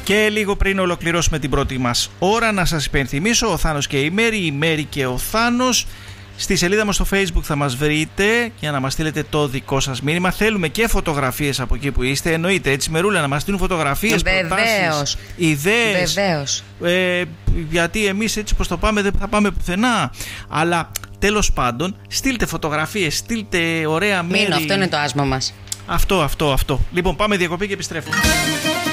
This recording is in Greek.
Και λίγο πριν ολοκληρώσουμε την πρώτη μας ώρα, να σας υπενθυμίσω, ο Θάνος και η Μέρη και ο Θάνος. Στη σελίδα μας στο Facebook θα μας βρείτε για να μας στείλετε το δικό σας μήνυμα. Θέλουμε και φωτογραφίες από εκεί που είστε. Εννοείται, έτσι, Μερούλα, να μας στείλουν φωτογραφίες, προτάσεις, ιδέες. Βεβαίως. Γιατί εμείς έτσι πως το πάμε δεν θα πάμε πουθενά. Αλλά τέλος πάντων, στείλτε φωτογραφίες, στείλτε ωραία μέρη. Αυτό είναι το άσμα μας. Αυτό. Λοιπόν, πάμε διακοπή και επιστρέφουμε.